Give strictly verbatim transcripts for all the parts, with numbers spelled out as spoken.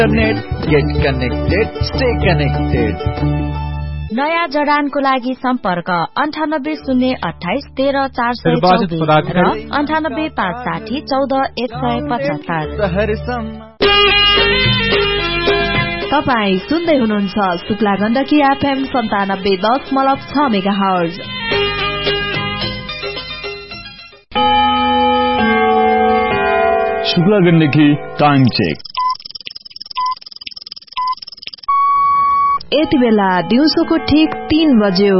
Get connected, stay connected. नयाँ जडानको लागि सम्पर्क अन्ठानब्बे शून्य अठाइस तेह्र चार सय चौबिस र अन्ठानब्बे पाँच साठी चौध एक सय पचहत्तर। तपाई सुन्दै हुनुहुन्छ शुक्ला गण्डकी एफएम सन्तानब्बे दशमलव छ mega hertz. Shukla Gandaki time check. यति बेला दिउँसोको ठिक तीन बज्यो।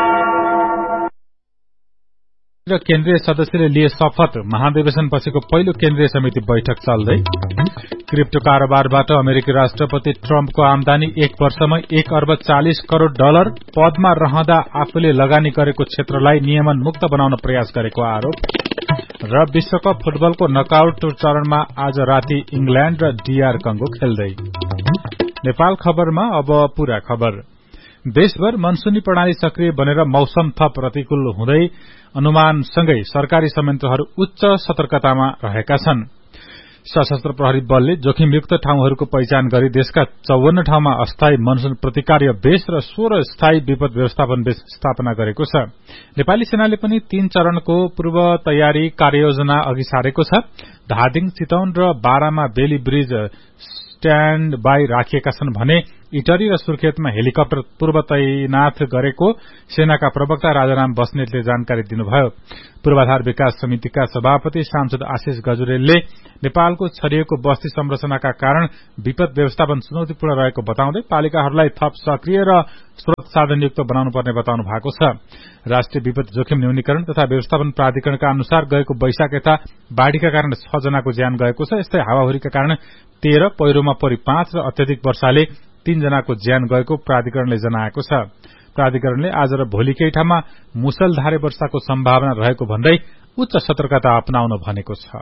र केन्द्रीय सदस्यले लिए शपथ। महाधिवेशन पछिको पहिलो केन्द्रीय समिति बैठक चल्दै। क्रिप्टो कारोबारबाट अमेरिकी राष्ट्रपति ट्रम्पको आमदानी एक वर्षमा एक अर्ब चालिस करोड़ डलर। पदमा रहँदा आफूले लगानी गरेको क्षेत्रलाई नियमन मुक्त बनाउन प्रयास गरेको आरोप। र विश्वकप फुटबलको नकआउट चरणमा आज राति इंग्ल्याण्ड र डीआर कंगो खेल्दै। नेपाल खबरमा अब पूरा खबर। देशभर मनसुनी प्रणाली सक्रिय बनेर मौसम थप प्रतिकूल हुँदै अनुमानसँगै सरकारी संयन्त्रहरू उच्च सतर्कतामा रहेका छन्। सशस्त्र प्रहरी बलले जोखिमयुक्त ठाउँहरूको पहिचान गरी देशका चौवन्न ठाउँमा अस्थायी मनसुन प्रतिकार्य बेस र सोह्र स्थायी विपद व्यवस्थापन बेस स्थापना गरेको छ। नेपाली सेनाले पनि तीन चरणको पूर्व तयारी कार्ययोजना अघि सारेको छ। धादिङ, चितवन र बारामा बेली ब्रिज स्ट्याण्ड बाई राखिएका छन् भने इटरी र सुर्खेतमा हेलिकप्टर पूर्व तैनाथ गरेको सेनाका प्रवक्ता राजाराम बस्नेतले जानकारी दिनुभयो। पूर्वाधार विकास समितिका सभापति सांसद आशिष गजुरेलले नेपालको छरिएको बस्ती संरचनाका कारण विपद व्यवस्थापन चुनौतीपूर्ण रहेको बताउँदै पालिकाहरूलाई थप सक्रिय र स्रोत साधनयुक्त बनाउनु पर्ने बताउनु भएको छ। राष्ट्रिय विपद जोखिम न्यूनीकरण तथा व्यवस्थापन प्राधिकरणका अनुसार गएको वैशाख यता बाढ़ीका कारण छ जनाको ज्यान गएको छ। यस्तै हावाहुरीका कारण तेह्र, पहिरोमा परि पाँच र अत्याधिक वर्षाले तीन जनाको ज्यान गएको प्राधिकरणले जनाएको छ। प्राधिकरणले आज र भोलि केही ठाउँमा मुसलधारे वर्षाको सम्भावना रहेको भन्दै उच्च सतर्कता अपनाउन भनेको छ।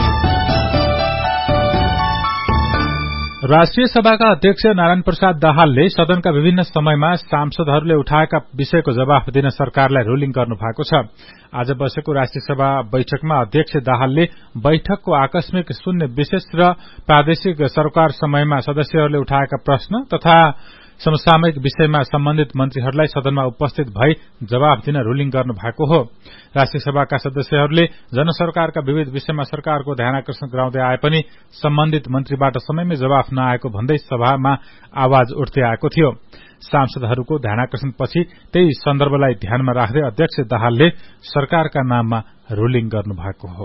राष्ट्रिय सभाका अध्यक्ष नारायण प्रसाद दाहालले सदनका विभिन्न समयमा सांसदहरूले उठाएका विषयको जवाफ दिन सरकारलाई रुलिङ गर्नु भएको छ। आज बसेको राष्ट्रिय सभा बैठकमा अध्यक्ष दाहालले बैठकको आकस्मिक शून्य विशेष र प्रादेशिक सरकार समयमा सदस्यहरूले उठाएका प्रश्न तथा समसामयिक विषयमा सम्बन्धित मन्त्रीहरूलाई सदनमा उपस्थित भई जवाफ दिन रुलिङ गर्नु भएको हो। राष्ट्रिय सभाका सदस्यहरूले जनसरकारका विविध विषयमा सरकारको ध्यानाकर्षण गराउँदै आए पनि सम्बन्धित मन्त्रीबाट समयमै जवाफ नआएको भन्दै सभामा आवाज उठ्दै आएको थियो। सांसदहरूको ध्यानाकर्षणपछि त्यही सन्दर्भलाई ध्यानमा राख्दै अध्यक्ष दाहालले सरकारका नाममा रुलिङ गर्नुभएको हो।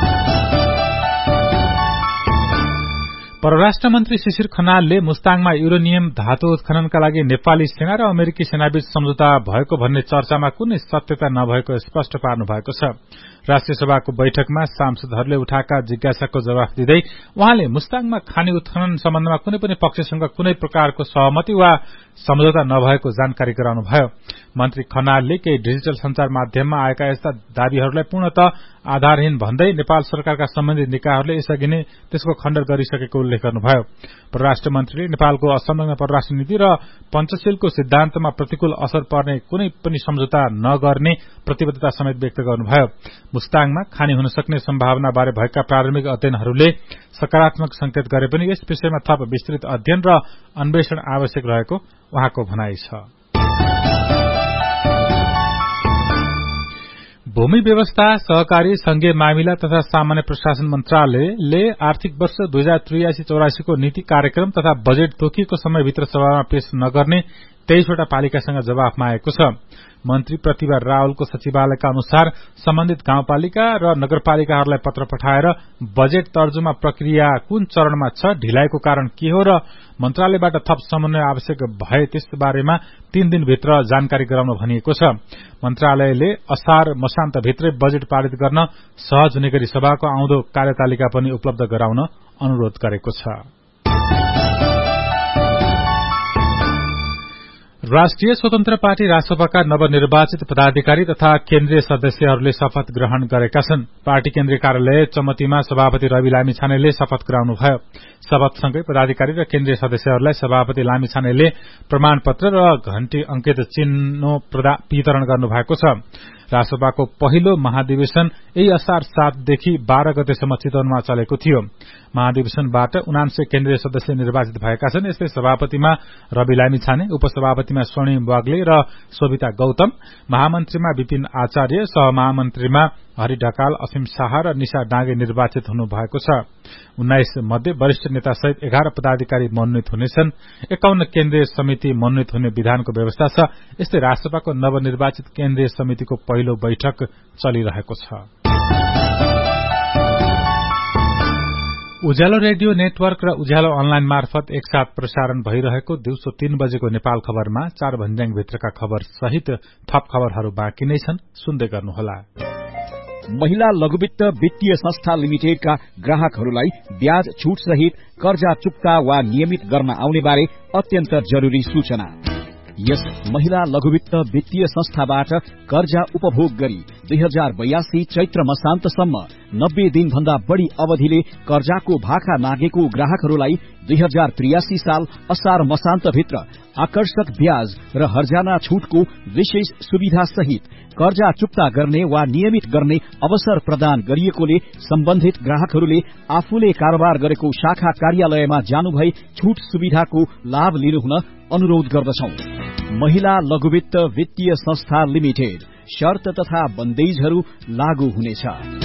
परराष्ट्र मन्त्री शिशिर खनालले मुस्ताङमा युरेनियम धातु उत्खननका लागि नेपाली सेना र अमेरिकी सेनाबीच सम्झौता भएको भन्ने चर्चामा कुनै सत्यता नभएको स्पष्ट पार्नु भएको छ। राष्ट्रिय सभाको बैठकमा सांसदहरूले उठाएका जिज्ञासाको जवाफ दिँदै उहाँले मुस्ताङमा खानी उत्खनन सम्बन्धमा कुनै पनि पक्षसँग कुनै प्रकारको सहमति वा सम्झौता नभएको जानकारी गराउनुभयो। मन्त्री खनालले केही डिजिटल संचार माध्यममा आएका यस्ता दावीहरूलाई पूर्णतः आधारहीन भन्दै नेपाल सरकारका सम्बन्धित निकायहरूले यसअघि नै त्यसको खण्डन गरिसकेको उल्लेख गर्नुभयो। परराष्ट्र मन्त्रीले नेपालको असंलग्न परराष्ट्र नीति र पञ्चशीलको सिद्धान्तमा प्रतिकूल असर पर्ने कुनै पनि सम्झौता नगर्ने प्रतिबद्धता समेत व्यक्त गर्नुभयो। मुस्ताङमा खानी हुन सक्ने सम्भावनाबारे भएका प्रारम्भिक अध्ययनहरूले सकारात्मक संकेत गरे पनि यस विषयमा थप विस्तृत अध्ययन र अन्वेषण आवश्यक रहेको उहाँको भनाइ छ। भूमि व्यवस्था, सहकारी, संघीय मामिला तथा सामान्य प्रशासन मन्त्रालयले आर्थिक वर्ष दुई हजार त्रियासी चौरासी को नीति कार्यक्रम तथा बजेट तोकिएको समयभित्र सभामा पेश नगर्ने तेइसवटा पालिकासँग जवाफ मागेको छ। मन्त्री प्रतिभा रावलको सचिवालयका अनुसार सम्बन्धित गाउँपालिका र नगरपालिकाहरूलाई पत्र पठाएर बजेट तर्जुमा प्रक्रिया कुन चरणमा छ, ढिलाइको कारण के हो र मन्त्रालयबाट थप समन्वय आवश्यक भए त्यस बारेमा तीन दिनभित्र जानकारी गराउन भनिएको छ। मन्त्रालयले असार मसान्तभित्रै बजेट पारित गर्न सहज हुने गरी सभाको आउँदो कार्यतालिका पनि उपलब्ध गराउन अनुरोध गरेको छ। राष्ट्रिय स्वतन्त्र पार्टी रासपाका नवनिर्वाचित पदाधिकारी तथा केन्द्रीय सदस्यहरूले शपथ ग्रहण गरेका छन्। पार्टी केन्द्रीय कार्यालय चमतीमा सभापति रवि लामिछानेले शपथ गराउनुभयो। शपथसँगै पदाधिकारी र केन्द्रीय सदस्यहरूलाई सभापति लामिछानेले प्रमाणपत्र र घण्टी अंकित चिन्ह वितरण गर्नुभएको छ। रासपाको पहिलो महाधिवेशन यही असार सातदेखि बाह्र गतेसम्म चितवनमा चलेको थियो। महाधिवेशनबाट उनान्सय केन्द्रीय सदस्य निर्वाचित भएका छन्। यस्तै सभापतिमा रवि लामिछाने, उपसभापतिमा स्वर्णिम वाग्ले र शोभिता गौतम, महामन्त्रीमा विपिन आचार्य, सहमहामन्त्रीमा हरि ढकाल, असीम शाह र निशा डाँगे निर्वाचित हुनुभएको छ। उन्नाइस मध्ये वरिष्ठ नेता सहित एघार पदाधिकारी मनोनित हुनेछन्। एकाउन्न केन्द्रीय समिति मनोनित हुने विधानको व्यवस्था छ। यस्तै राष्ट्रपाको नवनिर्वाचित केन्द्रीय समितिको पहिलो बैठक चलिरहेको छ। उज्यालो रेडियो नेटवर्क र उज्यालो अनलाइन मार्फत एकसाथ प्रसारण भइरहेको दिउँसो तीन बजेको नेपाल खबरमा चार भन्ज्याङभित्रका खबर सहित थप खबरहरू बाँकी नै छन्, सुन्दै गर्नुहोला। महिला लघुवित्त वित्तीय संस्था लिमिटेडका ग्राहकहरूलाई ब्याज छूट सहित कर्जा चुक्ता वा नियमित गर्न आउने बारे अत्यन्त जरूरी सूचना। यस महिला लघुवित्त वित्तीय संस्थाबाट कर्जा उपभोग गरी दुई हजार बयासी चैत्र मसान्तसम्म नब्बे दिन भन्दा बढ़ी अवधिले कर्जाको भाका नागेको ग्राहकहरूलाई दुई हजार त्रियासी साल असार मसान्तभित्र आकर्षक ब्याज र हर्जाना छूटको विशेष सुविधा सहित कर्जा चुक्ता गर्ने वा नियमित गर्ने अवसर प्रदान गरिएकोले सम्बन्धित ग्राहकहरूले आफूले कारोबार गरेको शाखा कार्यालयमा जानुभई छूट सुविधाको लाभ लिनुहुन अनुरोध गर्दछौं। महिला लघुवित्त वित्तीय संस्था लिमिटेड, शर्त तथा बन्देजहरू लागू हुनेछ।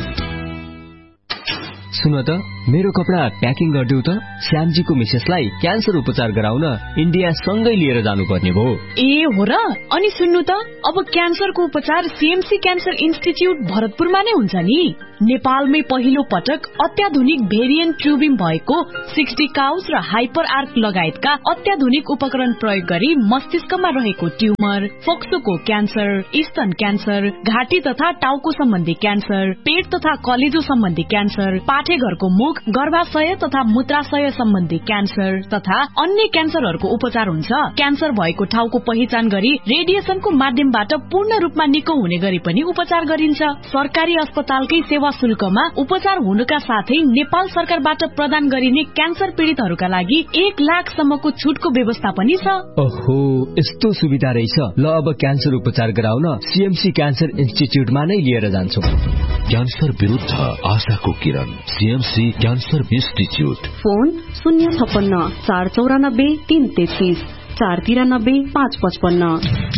सुन त, मेरो कपडा प्याकिङ गरिदेऊ त। श्यामजीको मिसेसलाई क्यान्सर उपचार गराउन इन्डिया सँगै लिएर जानुपर्ने भयो। ए हो र? अनि सुन्नु त, अब क्यान्सरको उपचार सीएमसी क्यान्सर इन्स्टिच्युट भरतपुरमा नै हुन्छ नि। नेपालमै पहिलो पटक अत्याधुनिक भेरिएन्ट ट्युबिङ भएको सिक्सटी काउस र हाइपर आर्क लगायतका अत्याधुनिक उपकरण प्रयोग गरी मस्तिष्कमा रहेको ट्युमर, फोक्सोको क्यान्सर, स्तन क्यान्सर, घाँटी तथा टाउको सम्बन्धी क्यान्सर, पेट तथा कलेजो सम्बन्धी क्यान्सर, पाठेघरको मुख, गर्भाशय तथा मूत्राशय सम्बन्धी क्यान्सर तथा अन्य क्यान्सरहरूको उपचार हुन्छ। क्यान्सर भएको ठाउँको पहिचान गरी रेडिएसनको माध्यमबाट पूर्ण रूपमा निको हुने गरी पनि उपचार गरिन्छ। सरकारी अस्पतालकै सेवा शुल्कमा उपचार हुनुका साथै नेपाल सरकारबाट प्रदान गरिने क्यान्सर पीड़ितहरूका लागि एक लाख सम्मको छुटको व्यवस्था पनि छ। ओहो, यस्तो सुविधा रहेछ। ल, अब क्यान्सर उपचार गराउन सीएमसी क्यान्सर इन्स्टिच्युटमा नै लिएर जान्छु। क्यान्सर विरुद्ध आशाको किरण, सीएमसी क्यान्सर इन्स्टिच्युट। फोन शून्य छप्पन्न चार चौरानब्बे तीन तेत्तीस चार तिरानब्बे पाँच पचपन्न।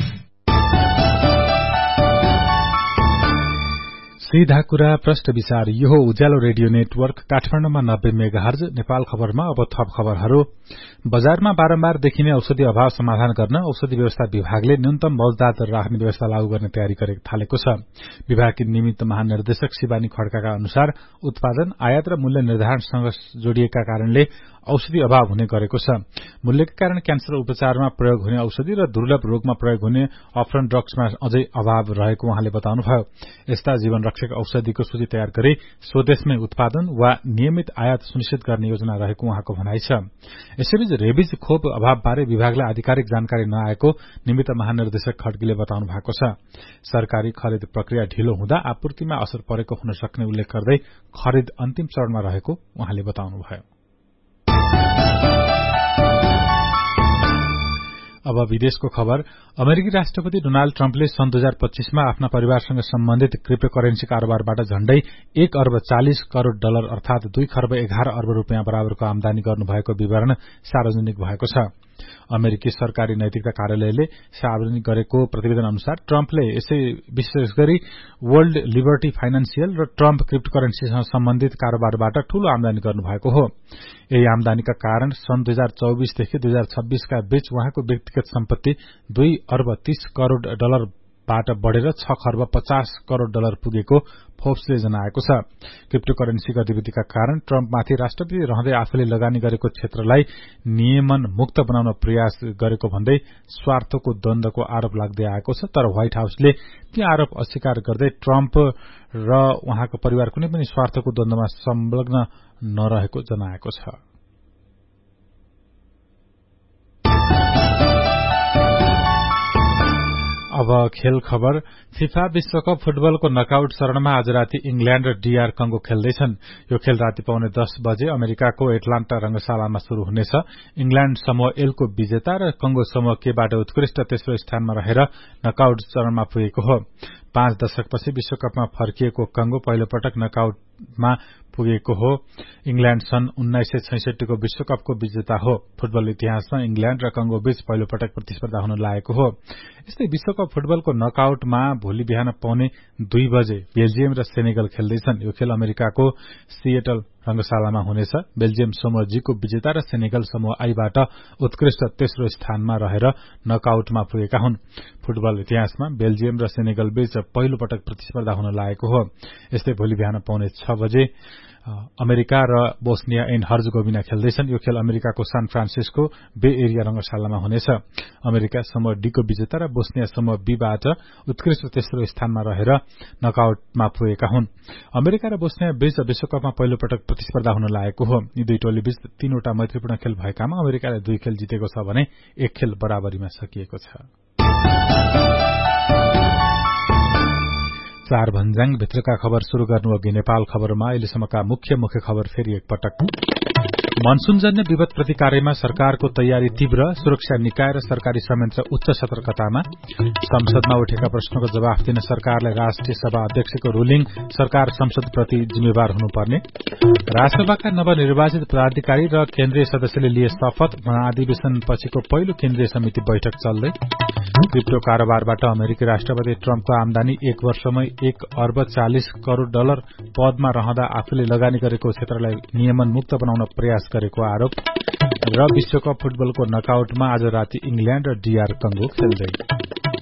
सीधा कुरा प्रश्न विचार। यो हो उज्यालो रेडियो नेटवर्क काठमाडौँमा नब्बे मेगाहर्ज। नेपाल खबरमा अब थप खबरहरू। बजारमा बारम्बार देखिने औषधि अभाव समाधान गर्न औषधि व्यवस्था विभागले न्यूनतम मौजदार दर राख्ने व्यवस्था लागू गर्ने तयारी गरेको थालेको छ। विभागकी निमित्त महानिर्देशक शिवानी खड्काका अनुसार उत्पादन, आयात र मूल्य निर्धारणसँग जोडिएका कारणले औषधि अभाव हुने गरेको छ। मूल्यका कारण क्यान्सर उपचारमा प्रयोग हुने औषधि र दुर्लभ रोगमा प्रयोग हुने अफरन ड्रग्समा अझै अभाव रहेको उहाँले बताउनुभयो। यस्ता जीवन रक्षक औषधिको सूची तयार गरी स्वदेशमै उत्पादन वा नियमित आयात सुनिश्चित गर्ने योजना रहेको उहाँको भनाइ छ। यसैबीच रेबिज खोप अभावबारे विभागलाई आधिकारिक जानकारी नआएको निमित्त महानिर्देशक खड्कीले बताउनु भएको छ। सरकारी खरिद प्रक्रिया ढिलो हुँदा आपूर्तिमा असर परेको हुन सक्ने उल्लेख गर्दै खरिद अन्तिम चरणमा रहेको उहाँले बताउनुभयो। अब विदेशको खबर। अमेरिकी राष्ट्रपति डोनाल्ड ट्रम्पले सन् दुई हजार पच्चीसमा आफ्ना परिवारसँग सम्बन्धित क्रिप्टो करेन्सी कारोबारबाट झण्डै एक अर्ब चालिस करोड़ डलर अर्थात दुई खर्ब एघार अर्ब रूपियाँ बराबरको आमदानी गर्नुभएको विवरण सार्वजनिक भएको छ। अमेरिकी सरकारी नैतिकता कार्यालयले सार्वजनिक गरेको प्रतिवेदन अनुसार ट्रम्पले यसै विशेष गरी वर्ल्ड लिबर्टी फाइनान्सियल र ट्रम्प क्रिप्टो करेन्सीसँग सम्बन्धित कारोबारबाट ठूलो आमदानी गर्नुभएको हो। यही आमदानीका कारण सन् दुई हजार चौबीसदेखि दुई हजार छब्बीसका बीच उहाँको व्यक्तिगत सम्पत्ति दुई अर्ब तीस करोड़ डलरबाट बढ़ेर छ खर्ब पचास करोड़ डलर पुगेको फोर्ब्सले जनाएको छ। क्रिप्टो करेन्सी गतिविधिका कारण ट्रम्पमाथि राष्ट्रपति रहँदै आफूले लगानी गरेको क्षेत्रलाई नियमन मुक्त बनाउन प्रयास गरेको भन्दै स्वार्थको द्वन्द्वको आरोप लाग्दै आएको छ। तर व्हाइट हाउसले ती आरोप अस्वीकार गर्दै ट्रम्प र उहाँको परिवार कुनै पनि स्वार्थको द्वन्द्वमा संलग्न नरहेको जनाएको छ। अब खेल खबर। फिफा विश्वकप फुटबलको नकआउट चरणमा आज राति इंग्ल्याण्ड र डीआर कंगो खेल्दैछन्। यो खेल राति पाउने दस बजे अमेरिकाको एटलान्टा रंगशालामा शुरू हुनेछ। इंग्ल्याण्ड समूह एल को विजेता र कंगो समूह केबाट उत्कृष्ट तेस्रो स्थानमा रहेर नकआउट चरणमा पुगेको हो। पाँच दशकपछि विश्वकपमा फर्किएको कंगो पहिलो पटक नकआउटमा पुगेको हो। इंग्ल्याण्ड सन् उन्नाइस सय छैसठी को विश्वकपको विजेता हो। फुटबल इतिहासमा इंग्ल्याण्ड र कंगो बीच पहिलो पटक प्रतिस्पर्धा हुन लागेको हो। यस्तै विश्वकप फुटबलको नकआउटमा भोलि बिहान पाउने दुई बजे बेल्जियम र सेनेगल खेल्दैछन्। यो खेल अमेरिकाको सिएटल रंगशालामा हुनेछ। बेल्जियम समूह जी को विजेता र सेनेगल समूह आईबाट उत्कृष्ट तेस्रो स्थानमा रहेर नकआउटमा पुगेका हुन्। फुटबल इतिहासमा बेल्जियम र सेनेगल बीच पहिलो पटक प्रतिस्पर्धा हुन लागेको हो। यस्तै भोलि बिहान पाउने छ बजे अमेरिका र बोस्निया एण्ड हर्जगोभिना खेल्दैछन्। यो खेल अमेरिकाको सान फ्रान्सिस्को बे एरिया रंगशालामा हुनेछ। अमेरिका समूह डी को विजेता र बोस्निया समूह बीबाट उत्कृष्ट तेस्रो स्थानमा रहेर नकआउटमा पुगेका हुन्। अमेरिका र बोस्निया बीच विश्वकपमा पहिलो पटक प्रतिस्पर्धा हुन लागेको हो। यी दुई टोली बीच तीनवटा मैत्रीपूर्ण खेल भएकामा अमेरिकाले दुई खेल जितेको छ भने एक खेल बराबरीमा सकिएको छ। चार भन्ज्याङ भित्रका खबर शुरू गर्नु अघि नेपाल खबरमा अहिलेसम्मका मुख्य मुख्य खबर फेरि एकपटक। मनसूनजन्य विपद प्रतिकारमा सरकारको तयारी तीव्र, सुरक्षा निकाय र सरकारी संयन्त्र उच्च सतर्कतामा। संसदमा उठेका प्रश्नको जवाफ दिन सरकारलाई राष्ट्रिय सभा अध्यक्षको रूलिङ, सरकार संसदप्रति जिम्मेवार हुनुपर्ने। राष्ट्रसभाका नवनिर्वाचित पदाधिकारी र केन्द्रीय सदस्यले लिए शपथ, महाधिवेशन पछिको पहिलो केन्द्रीय समिति बैठक चल्दै। क्रिप्टो कारोबारबाट अमेरिकी राष्ट्रपति ट्रम्पको आमदानी एक वर्षमै एक अर्ब चालिस करोड़ डलर पदमा रहँदा आफूले लगानी गरेको क्षेत्रलाई नियमन मुक्त बनाउन प्रयास गरेको आरोप। र विश्वकप फुटबलको नकआउटमा आज राति इंग्ल्याण्ड र डीआर कंगो खेल्दै।